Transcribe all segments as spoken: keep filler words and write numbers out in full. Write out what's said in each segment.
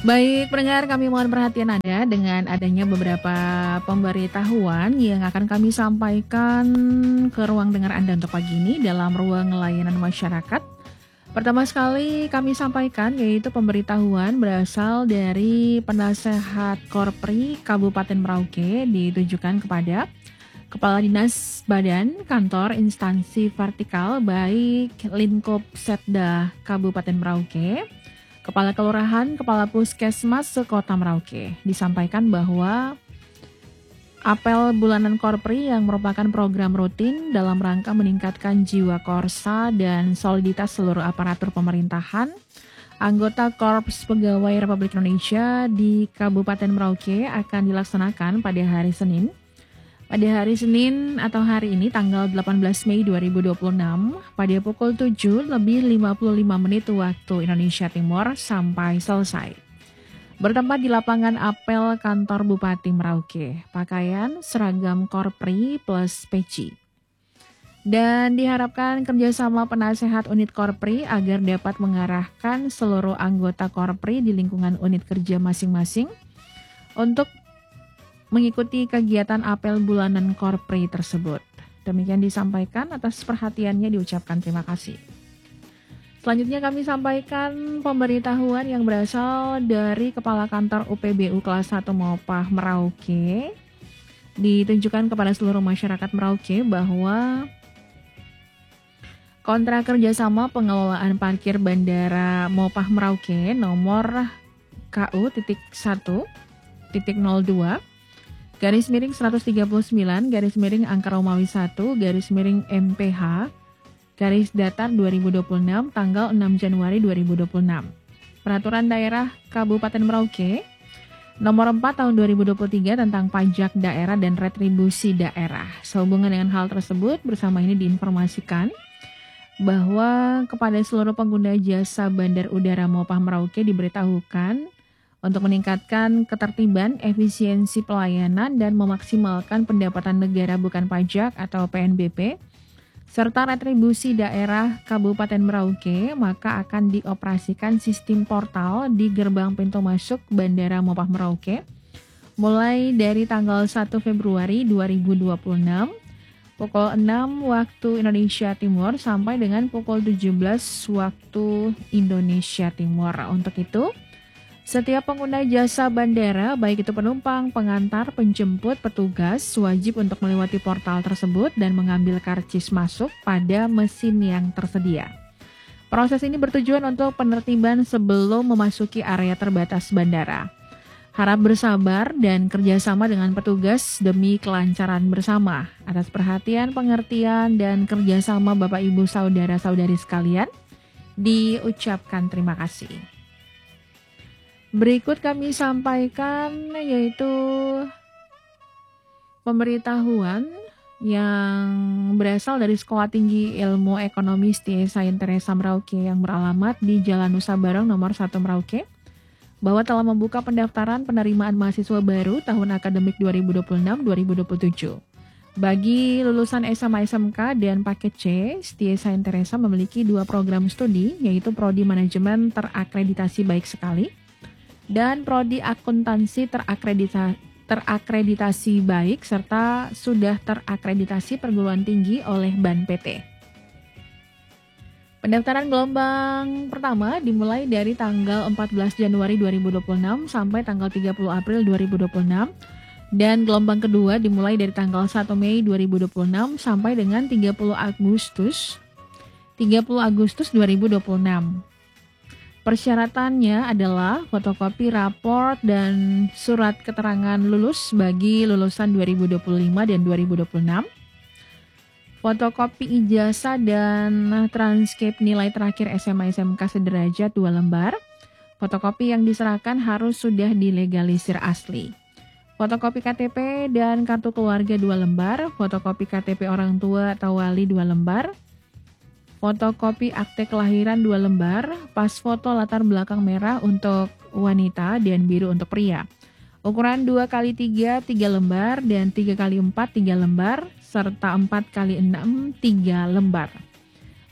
Baik, pendengar, kami mohon perhatian Anda dengan adanya beberapa pemberitahuan yang akan kami sampaikan ke ruang dengar Anda untuk pagi ini dalam ruang layanan masyarakat. Pertama sekali kami sampaikan yaitu pemberitahuan berasal dari Penasehat Korpri Kabupaten Merauke ditujukan kepada Kepala Dinas Badan, Kantor, Instansi Vertikal, baik Lingkup Setda Kabupaten Merauke, Kepala Kelurahan, Kepala Puskesmas sekota Merauke. Disampaikan bahwa apel bulanan Korpri yang merupakan program rutin dalam rangka meningkatkan jiwa korsa dan soliditas seluruh aparatur pemerintahan, anggota Korps Pegawai Republik Indonesia di Kabupaten Merauke akan dilaksanakan pada hari Senin. Pada hari Senin atau hari ini tanggal delapan belas Mei dua ribu dua puluh enam pada pukul tujuh lebih lima puluh lima menit waktu Indonesia Timur sampai selesai. Bertempat di lapangan apel kantor Bupati Merauke, pakaian seragam Korpri plus peci. Dan diharapkan kerjasama penasehat unit Korpri agar dapat mengarahkan seluruh anggota Korpri di lingkungan unit kerja masing-masing untuk mengikuti kegiatan apel bulanan Korpri tersebut. Demikian disampaikan, atas perhatiannya diucapkan terima kasih. Selanjutnya kami sampaikan pemberitahuan yang berasal dari Kepala Kantor U P B U kelas satu Mopah Merauke. Ditunjukkan kepada seluruh masyarakat Merauke bahwa kontrak kerjasama pengelolaan parkir Bandara Mopah Merauke nomor K U satu nol dua garis miring seratus tiga puluh sembilan, garis miring angka Romawi satu, garis miring M P H, garis datar dua ribu dua puluh enam, tanggal enam Januari dua ribu dua puluh enam. Peraturan Daerah Kabupaten Merauke, nomor empat tahun dua ribu dua puluh tiga tentang pajak daerah dan retribusi daerah. Sehubungan dengan hal tersebut, bersama ini diinformasikan bahwa kepada seluruh pengguna jasa Bandar Udara Mopah Merauke diberitahukan untuk meningkatkan ketertiban, efisiensi pelayanan, dan memaksimalkan pendapatan negara bukan pajak atau P N B P, serta retribusi daerah Kabupaten Merauke, maka akan dioperasikan sistem portal di gerbang pintu masuk Bandara Mopah Merauke, mulai dari tanggal satu Februari dua ribu dua puluh enam, pukul enam waktu Indonesia Timur, sampai dengan pukul tujuh belas waktu Indonesia Timur. Untuk itu, setiap pengguna jasa bandara, baik itu penumpang, pengantar, penjemput, petugas, wajib untuk melewati portal tersebut dan mengambil karcis masuk pada mesin yang tersedia. Proses ini bertujuan untuk penertiban sebelum memasuki area terbatas bandara. Harap bersabar dan kerjasama dengan petugas demi kelancaran bersama. Atas perhatian, pengertian, dan kerjasama Bapak Ibu Saudara-saudari sekalian, diucapkan terima kasih. Berikut kami sampaikan yaitu pemberitahuan yang berasal dari Sekolah Tinggi Ilmu Ekonomi Setia Saint Teresa Merauke yang beralamat di Jalan Nusa Barong nomor satu Merauke, bahwa telah membuka pendaftaran penerimaan mahasiswa baru tahun akademik dua ribu dua puluh enam dua ribu dua puluh tujuh. Bagi lulusan S M A S M K dan paket C, Setia Saint Teresa memiliki dua program studi, yaitu Prodi Manajemen terakreditasi baik sekali dan Prodi Akuntansi terakreditasi, terakreditasi baik serta sudah terakreditasi perguruan tinggi oleh B A N P T. Pendaftaran gelombang pertama dimulai dari tanggal empat belas Januari dua ribu dua puluh enam sampai tanggal tiga puluh April dua ribu dua puluh enam, dan gelombang kedua dimulai dari tanggal satu Mei dua ribu dua puluh enam sampai dengan tiga puluh Agustus dua ribu dua puluh enam. Persyaratannya adalah fotokopi raport dan surat keterangan lulus bagi lulusan dua ribu dua puluh lima dan dua ribu dua puluh enam, fotokopi ijazah dan transkrip nilai terakhir S M A S M K sederajat dua lembar, fotokopi yang diserahkan harus sudah dilegalisir asli, fotokopi K T P dan kartu keluarga dua lembar, fotokopi K T P orang tua atau wali dua lembar, fotokopi akte kelahiran dua lembar, pas foto latar belakang merah untuk wanita dan biru untuk pria. Ukuran dua kali tiga, tiga lembar, dan tiga kali empat, tiga lembar, serta empat kali enam, tiga lembar.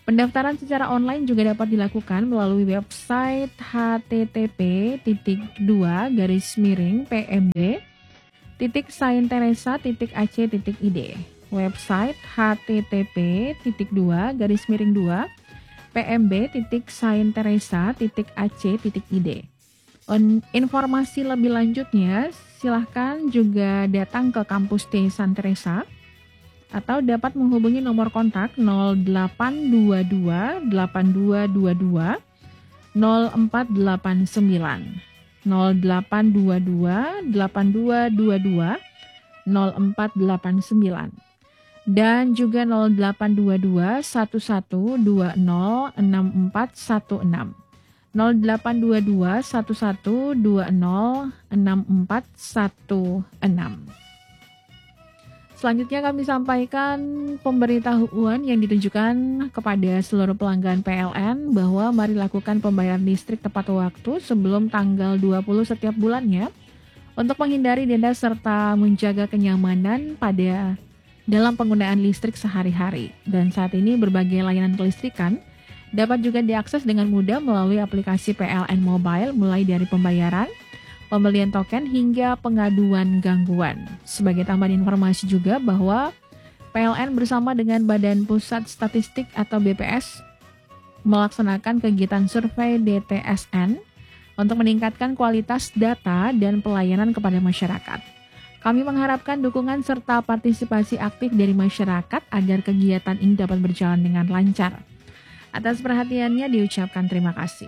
Pendaftaran secara online juga dapat dilakukan melalui website http titik dua garis miring pmb titik sainteresa titik ac titik id. Website http titik dua garis miring dua pmb titik sainteresa titik ac titik id. Informasi lebih lanjutnya silahkan juga datang ke kampus T Santa Teresa atau dapat menghubungi nomor kontak nol delapan dua dua delapan dua dua dua nol empat delapan sembilan nol delapan dua dua delapan dua dua dua nol empat delapan sembilan dan juga nol delapan dua dua satu satu dua nol enam empat satu enam nol delapan dua dua satu satu dua nol enam empat satu enam. Selanjutnya kami sampaikan pemberitahuan yang ditujukan kepada seluruh pelanggan P L N bahwa mari lakukan pembayaran listrik tepat waktu sebelum tanggal dua puluh setiap bulannya untuk menghindari denda serta menjaga kenyamanan pada dalam penggunaan listrik sehari-hari. Dan saat ini berbagai layanan kelistrikan dapat juga diakses dengan mudah melalui aplikasi P L N Mobile mulai dari pembayaran, pembelian token hingga pengaduan gangguan. Sebagai tambahan informasi juga bahwa P L N bersama dengan Badan Pusat Statistik atau B P S melaksanakan kegiatan survei D T S N untuk meningkatkan kualitas data dan pelayanan kepada masyarakat. Kami mengharapkan dukungan serta partisipasi aktif dari masyarakat agar kegiatan ini dapat berjalan dengan lancar. Atas perhatiannya diucapkan terima kasih.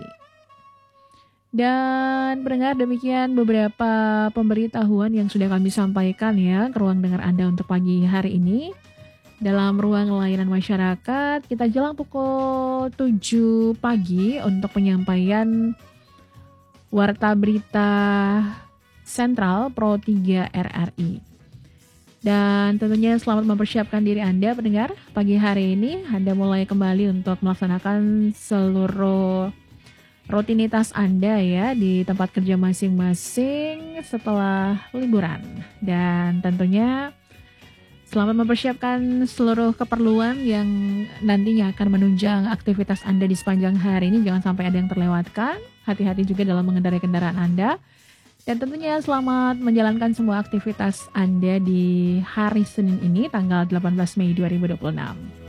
Dan pendengar, demikian beberapa pemberitahuan yang sudah kami sampaikan ya ke ruang dengar Anda untuk pagi hari ini. Dalam ruang layanan masyarakat, kita jelang pukul tujuh pagi untuk penyampaian Warta Berita Sentral Pro tiga R R I. Dan tentunya selamat mempersiapkan diri Anda pendengar. Pagi hari ini Anda mulai kembali untuk melaksanakan seluruh rutinitas Anda ya di tempat kerja masing-masing setelah liburan. Dan tentunya selamat mempersiapkan seluruh keperluan yang nantinya akan menunjang aktivitas Anda di sepanjang hari ini. Jangan sampai ada yang terlewatkan. Hati-hati juga dalam mengendarai kendaraan Anda. Dan tentunya selamat menjalankan semua aktivitas Anda di hari Senin ini tanggal delapan belas Mei dua ribu dua puluh enam.